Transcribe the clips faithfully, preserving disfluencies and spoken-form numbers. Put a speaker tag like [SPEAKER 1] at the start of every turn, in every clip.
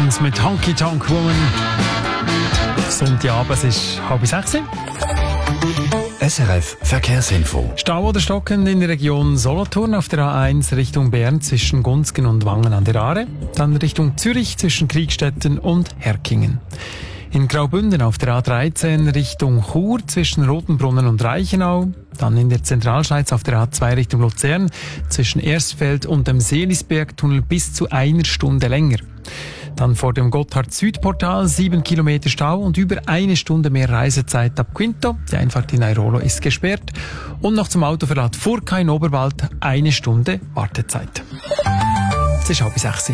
[SPEAKER 1] Stones mit Honky Tonk Woman. Sonntagabend, es ist halb sechs.
[SPEAKER 2] S R F Verkehrsinfo.
[SPEAKER 1] Stau oder stockend in der Region Solothurn auf der A eins Richtung Bern zwischen Gunzgen und Wangen an der Aare. Dann Richtung Zürich zwischen Kriegstetten und Herkingen. In Graubünden auf der A dreizehn Richtung Chur zwischen Rotenbrunnen und Reichenau. Dann in der Zentralschweiz auf der A zwei Richtung Luzern zwischen Erstfeld und dem Seelisbergtunnel bis zu einer Stunde länger. Dann vor dem Gotthard-Südportal sieben Kilometer Stau und über eine Stunde mehr Reisezeit ab Quinto. Die Einfahrt in Airolo ist gesperrt. Und noch zum Autoverlad Furka in Oberwald eine Stunde Wartezeit. Es ist halb sechs.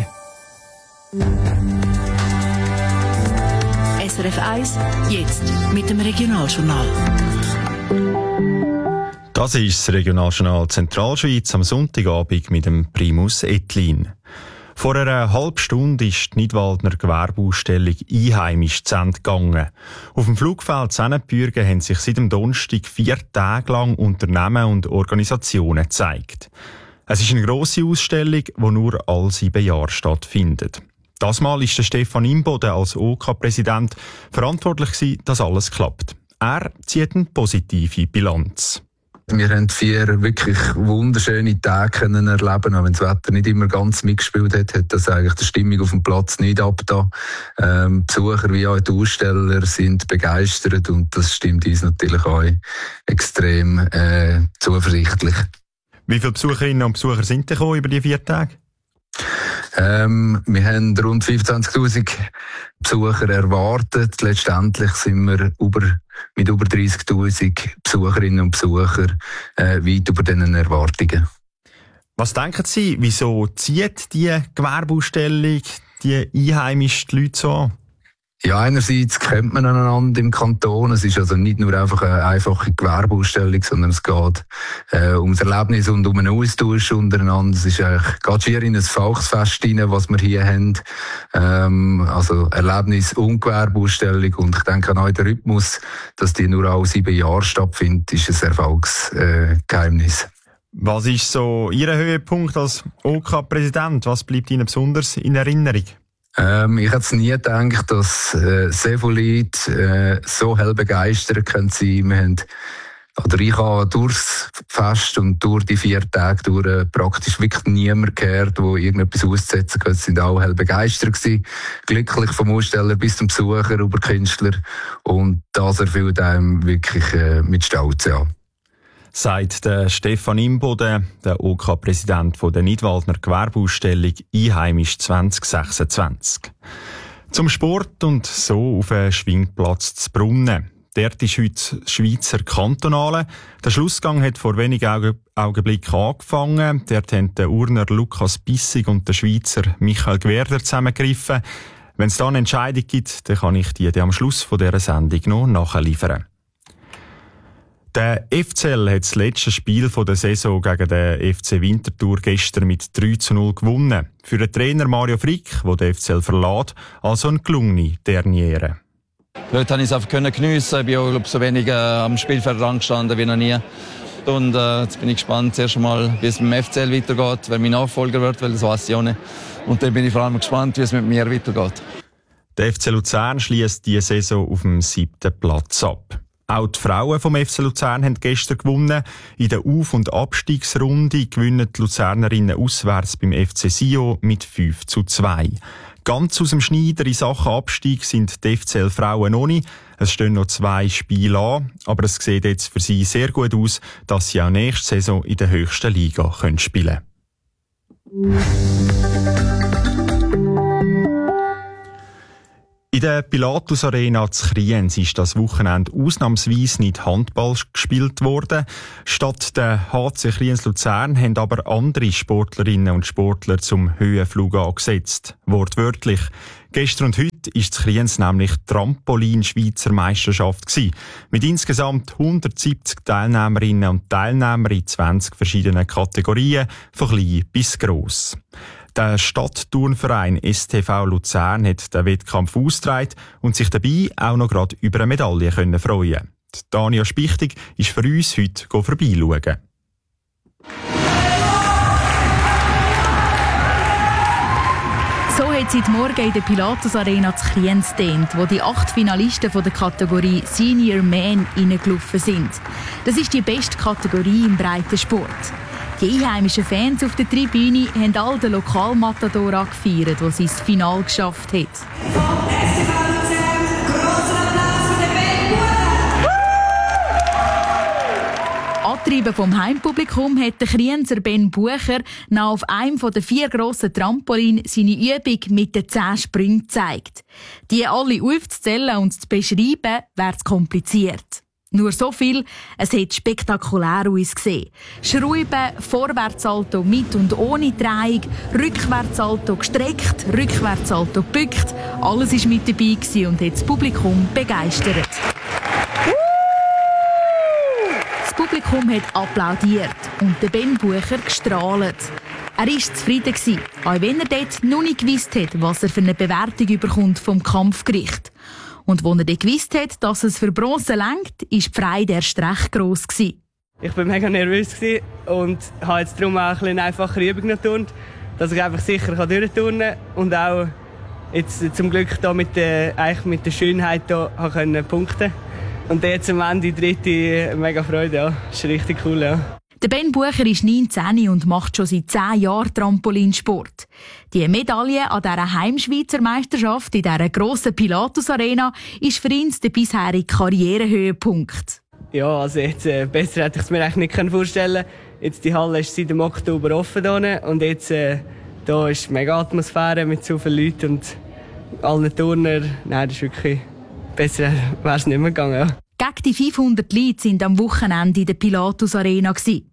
[SPEAKER 3] S R F eins, jetzt mit dem Regionaljournal.
[SPEAKER 4] Das ist das Regionaljournal Zentralschweiz am Sonntagabend mit dem Primus Etlin. Vor einer halben Stunde ist die Nidwaldner Gewerbeausstellung «Einheimisch» zu Ende gegangen. Auf dem Flugfeld Sennenbürgen haben sich seit dem Donnerstag vier Tage lang Unternehmen und Organisationen gezeigt. Es ist eine grosse Ausstellung, die nur alle sieben Jahre stattfindet. Das Mal ist der Stefan Imboden als O K-Präsident verantwortlich gewesen, dass alles klappt. Er zieht eine positive Bilanz.
[SPEAKER 5] Wir haben vier wirklich wunderschöne Tage können erleben, auch wenn das Wetter nicht immer ganz mitgespielt hat, hat das eigentlich die Stimmung auf dem Platz nicht abgetan. Ähm, Besucher wie auch die Aussteller sind begeistert und das stimmt uns natürlich auch extrem äh, zuversichtlich.
[SPEAKER 4] Wie viele Besucherinnen und Besucher sind denn gekommen über die vier Tage?
[SPEAKER 5] Ähm, wir haben rund fünfundzwanzigtausend Besucher erwartet. Letztendlich sind wir über, mit über dreissigtausend Besucherinnen und Besuchern äh, weit über diesen Erwartungen.
[SPEAKER 4] Was denken Sie, wieso zieht die Gewerbeausstellung die einheimischen Leute so an?
[SPEAKER 5] Ja, einerseits kennt man einander im Kanton. Es ist also nicht nur einfach eine einfache Gewerbeausstellung, sondern es geht äh, um das Erlebnis und um einen Austausch untereinander. Es ist eigentlich, geht schier in ein Volksfest rein, was wir hier haben. Ähm, also Erlebnis und Gewerbeausstellung. Und ich denke auch der Rhythmus, dass die nur alle sieben Jahre stattfindet, ist ein Erfolgsgeheimnis. Äh,
[SPEAKER 4] Was ist so Ihr Höhepunkt als O K-Präsident? Was bleibt Ihnen besonders in Erinnerung?
[SPEAKER 5] Ähm, ich hätte nie gedacht, dass äh, so viele Leute äh, so hell begeistert können sein. Wir haben, oder ich habe durchs Fest und durch die vier Tage durch äh, praktisch wirklich niemand gehört, der irgendetwas auszusetzen kann. Sie sind alle hell begeistert gewesen. Glücklich vom Aussteller bis zum Besucher über Künstler. Und das erfüllt einem wirklich äh, mit Stolz, ja.
[SPEAKER 4] Sagt der Stefan Imboden, der O K-Präsident der Nidwaldner Gewerbeausstellung «Einheimisch» zwanzig sechsundzwanzig. Zum Sport und so auf einen Schwingplatz zu Brunnen. Dort ist heute das Schweizer Kantonale. Der Schlussgang hat vor wenigen Augenblicken angefangen. Dort haben der Urner Lukas Bissig und der Schweizer Michael Gwerder zusammengegriffen. Wenn es da eine Entscheidung gibt, dann kann ich die am Schluss dieser Sendung noch nachliefern. Der F C L hat das letzte Spiel der Saison gegen den F C Winterthur gestern mit drei zu null gewonnen. Für den Trainer Mario Frick, der den F C L verlässt, also eine gelungene Derniere.
[SPEAKER 6] Heute konnte ich es einfach geniessen. Ich bin auch, glaube ich, so wenig äh, am Spielfeld gestanden wie noch nie. Und äh, jetzt bin ich gespannt, zuerst einmal, wie es mit dem F C L weitergeht, wer mein Nachfolger wird, weil das weiß ich auch nicht. Und dann bin ich vor allem gespannt, wie es mit mir weitergeht.
[SPEAKER 4] Der F C Luzern schliesst diese Saison auf dem siebten Platz ab. Auch die Frauen vom F C Luzern haben gestern gewonnen. In der Auf- und Abstiegsrunde gewinnen die Luzernerinnen auswärts beim F C Sion mit fünf zu zwei. Ganz aus dem Schneider in Sachen Abstieg sind die F C L-Frauen noch nicht. Es stehen noch zwei Spiele an, aber es sieht jetzt für sie sehr gut aus, dass sie auch nächste Saison in der höchsten Liga spielen können. In der Pilatus Arena zu Kriens ist das Wochenende ausnahmsweise nicht Handball gespielt worden. Statt der H C Kriens Luzern haben aber andere Sportlerinnen und Sportler zum Höhenflug angesetzt. Wortwörtlich. Gestern und heute war zu Kriens nämlich Trampolin-Schweizer Meisterschaft gewesen. Mit insgesamt hundertsiebzig Teilnehmerinnen und Teilnehmern in zwanzig verschiedenen Kategorien, von klein bis gross. Der Stadtturnverein S T V Luzern hat den Wettkampf ausgetragen und sich dabei auch noch gerade über eine Medaille können freuen. Die Tanja Spichtig ist für uns heute vorbeischauen.
[SPEAKER 7] So hat es heute Morgen in der Pilatus Arena zu Kriens gedehnt, wo die acht Finalisten von der Kategorie Senior Man reingelaufen sind. Das ist die beste Kategorie im Breitensport. Die einheimischen Fans auf der Tribüne haben all den Lokalmatador angefeiert, der sie ins Finale geschafft hat. Angetrieben vom Heimpublikum hat der Krienser Ben Bucher noch auf einem der vier grossen Trampolin seine Übung mit den zehn Sprüngen gezeigt. Die alle aufzuzählen und zu beschreiben, wäre zu kompliziert. Nur so viel, es hat spektakulär ausgesehen. Schrauben, Vorwärtsalto mit und ohne Drehung, Rückwärtsalto gestreckt, Rückwärtsalto gebückt. Alles war mit dabei und hat das Publikum begeistert. Das Publikum hat applaudiert und der Ben Bucher gestrahlt. Er war zufrieden, auch wenn er dort noch nicht gewusst hat, was er für eine Bewertung bekommt vom Kampfgericht. Und als er dann gewusst hat, dass es für Bronze reicht, war die Freude erst recht gross. Ich
[SPEAKER 8] war mega nervös und habe jetzt darum auch eine einfachere Übung geturnt, dass ich einfach sicher durchturnen kann und auch jetzt zum Glück da mit, der, eigentlich mit der Schönheit da können punkten. Und jetzt am Ende die dritte, mega Freude, ja. Das ist richtig cool, ja.
[SPEAKER 7] Der Ben Bucher ist neunzehn und macht schon seit zehn Jahren Trampolinsport. Die Medaille an dieser Heimschweizer Meisterschaft in dieser grossen Pilatus Arena ist für ihn der bisherige Karrierehöhepunkt.
[SPEAKER 8] Ja, also jetzt, äh, besser hätte ich es mir eigentlich nicht vorstellen können. Jetzt die Halle ist seit dem Oktober offen hier und jetzt äh, da ist mega Atmosphäre mit so vielen Leuten und allen Turnern. Nein, das ist wirklich besser wäre es nicht mehr gegangen. Ja.
[SPEAKER 7] Gegen die fünfhundert Leute waren am Wochenende in der Pilatus Arena.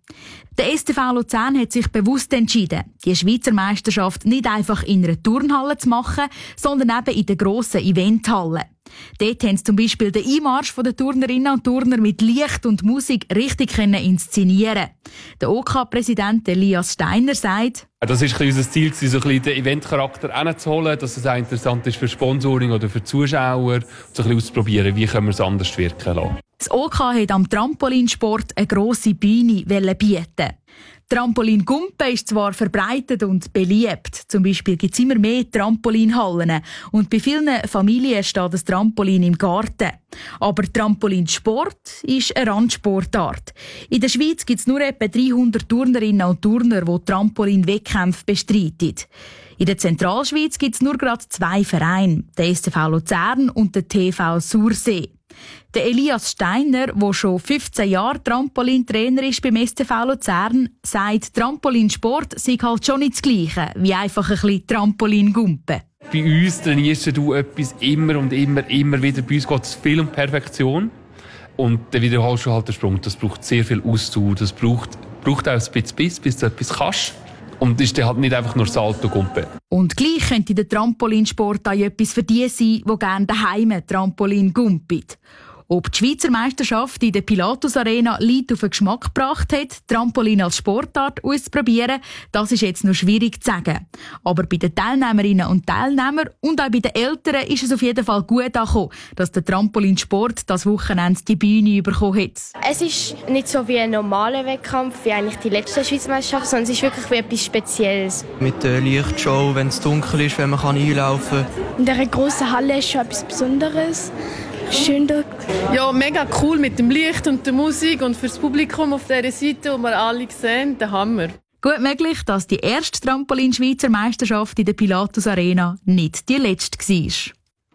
[SPEAKER 7] Der S T V Luzern hat sich bewusst entschieden, die Schweizer Meisterschaft nicht einfach in einer Turnhalle zu machen, sondern eben in der grossen Eventhalle. Dort haben sie zum Beispiel den Einmarsch der Turnerinnen und Turner mit Licht und Musik richtig inszenieren. Der O K-Präsident Elias Steiner sagt:
[SPEAKER 9] Das war unser Ziel, so ein bisschen den Eventcharakter hinzuholen, dass es auch interessant ist für Sponsoring oder für Zuschauer, so ein bisschen auszuprobieren, wie können wir es anders wirken lassen.
[SPEAKER 7] Das O K hat am Trampolinsport eine grosse Bühne bieten. Trampolingumpen ist zwar verbreitet und beliebt. Zum Beispiel gibt es immer mehr Trampolinhallen. Und bei vielen Familien steht das Trampolin im Garten. Aber Trampolinsport ist eine Randsportart. In der Schweiz gibt es nur etwa dreihundert Turnerinnen und Turner, die Trampolin-Wettkämpfe bestreiten. In der Zentralschweiz gibt es nur gerade zwei Vereine, der S T V Luzern und der T V Sursee. Der Elias Steiner, der schon fünfzehn Jahre Trampolintrainer ist beim S T V Luzern, sagt, Trampolinsport sei halt schon nicht das Gleiche wie einfach ein bisschen Trampolingumpen.
[SPEAKER 9] Bei uns trainierst du etwas immer und immer, immer wieder. Bei uns geht es viel um Perfektion. Und dann wiederholst du halt den Sprung. Das braucht sehr viel Ausdauer. Das braucht, braucht auch ein bisschen Biss, bis du etwas kannst. Und ist dann halt nicht einfach nur Salto-Gumpe.
[SPEAKER 7] Und gleich könnte der Trampolinsport auch etwas für die sein, die gerne daheim Trampolin gumpeln. Ob die Schweizer Meisterschaft in der Pilatus Arena Leute auf den Geschmack gebracht hat, Trampolin als Sportart auszuprobieren, das ist jetzt noch schwierig zu sagen. Aber bei den Teilnehmerinnen und Teilnehmern und auch bei den Eltern ist es auf jeden Fall gut angekommen, dass der Trampolinsport das Wochenende die Bühne bekommen hat.
[SPEAKER 10] Es ist nicht so wie ein normaler Wettkampf, wie eigentlich die letzte Schweizer Meisterschaft, sondern es ist wirklich wie etwas Spezielles.
[SPEAKER 11] Mit der Lichtshow, wenn es dunkel ist, wenn man einlaufen kann.
[SPEAKER 12] In dieser grossen Halle ist schon etwas Besonderes. Schön dort.
[SPEAKER 13] Ja, mega cool mit dem Licht und der Musik und für das Publikum auf dieser Seite, wo wir alle sehen, der Hammer.
[SPEAKER 7] Gut möglich, dass die erste Trampolin-Schweizer Meisterschaft in der Pilatus Arena nicht die letzte war.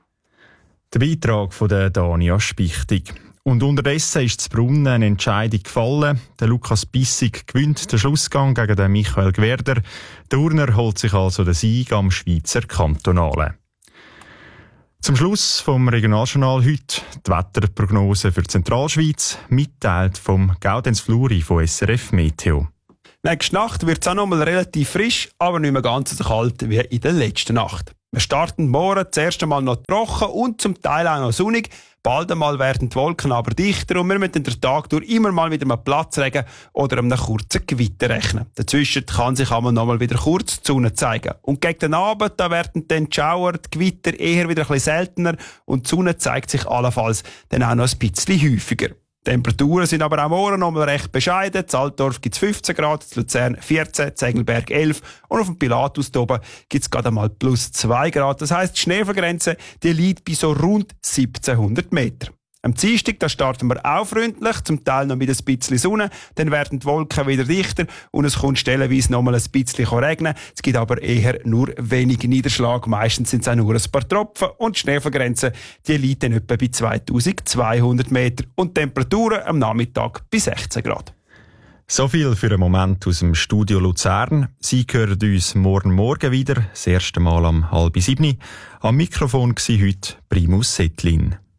[SPEAKER 4] Der Beitrag von der Dania Spichtig. Und unterdessen ist zu Brunnen eine Entscheidung gefallen. Der Lukas Bissig gewinnt den Schlussgang gegen den Michael Gwerder. Der Urner holt sich also den Sieg am Schweizer Kantonalen. Zum Schluss vom Regionaljournal heute die Wetterprognose für die Zentralschweiz, mitteilt vom Gaudenz Fluri von S R F Meteo.
[SPEAKER 14] Nächste Nacht wird es auch noch mal relativ frisch, aber nicht mehr ganz so kalt wie in der letzten Nacht. Wir starten morgen das erste Mal noch trocken und zum Teil auch noch sonnig. Bald einmal werden die Wolken aber dichter und wir müssen den Tag durch immer mal wieder einem Platzregen oder einem kurzen Gewitter rechnen. Dazwischen kann sich aber noch mal wieder kurz die Sonne zeigen. Und gegen den Abend da werden dann die Schauer, die Gewitter eher wieder ein bisschen seltener und die Sonne zeigt sich allenfalls dann auch noch ein bisschen häufiger. Temperaturen sind aber auch morgen noch mal recht bescheiden. In Altdorf gibt es fünfzehn Grad, in Luzern vierzehn, in Engelberg elf und auf dem Pilatus oben gibt es gerade einmal plus zwei Grad. Das heisst, die Schneefallgrenze die liegt bei so rund siebzehnhundert Meter. Am Dienstag, da starten wir auch freundlich, zum Teil noch mit ein bisschen Sonne, dann werden die Wolken wieder dichter und es kommt stellenweise noch mal ein bisschen regnen. Es gibt aber eher nur wenig Niederschlag, meistens sind es auch nur ein paar Tropfen und die Schneefallgrenze, die liegt dann etwa bei zweitausendzweihundert Meter und die Temperaturen am Nachmittag bei sechzehn Grad.
[SPEAKER 4] So viel für einen Moment aus dem Studio Luzern. Sie hören uns morgen Morgen wieder, das erste Mal am halb sieben. Am Mikrofon war heute Primus Settlin.